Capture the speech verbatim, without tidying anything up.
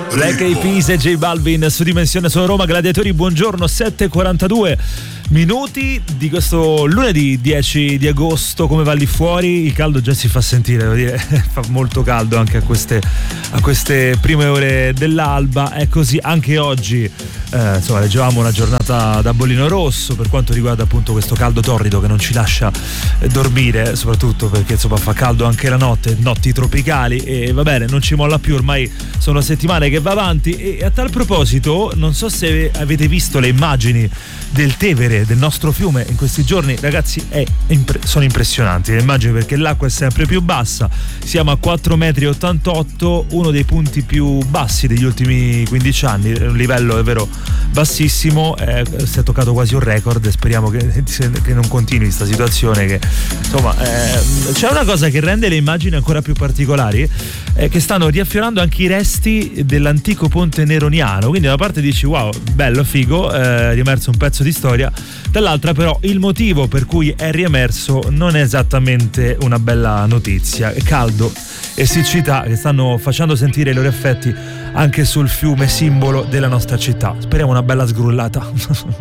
Black Eyed Peas e J Balvin su Dimensione su Roma. Gladiatori, buongiorno, sette e quarantadue minuti di questo lunedì dieci di agosto. Come va lì fuori? Il caldo già si fa sentire, devo dire, fa molto caldo anche a queste, a queste prime ore dell'alba. È così anche oggi, eh, insomma, leggevamo una giornata da bollino rosso per quanto riguarda appunto questo caldo torrido che non ci lascia dormire, soprattutto perché insomma fa caldo anche la notte, notti tropicali, e va bene, non ci molla più, ormai sono settimane che va avanti. E a tal proposito, non so se avete visto le immagini del Tevere, del nostro fiume, in questi giorni, ragazzi, è impre- sono impressionanti le immagini, perché l'acqua è sempre più bassa, siamo a quattro virgola ottantotto metri, uno dei punti più bassi degli ultimi quindici anni, un livello davvero bassissimo, eh, si è toccato quasi un record, e speriamo che, che non continui questa situazione, che insomma eh, c'è una cosa che rende le immagini ancora più particolari, è che stanno riaffiorando anche i resti dell'antico ponte neroniano, quindi da una parte dici wow, bello, figo, eh, riemerso un pezzo di storia, dall'altra però il motivo per cui è riemerso non è esattamente una bella notizia. Caldo e siccità che stanno facendo sentire i loro effetti anche sul fiume simbolo della nostra città. Speriamo una bella sgrullata.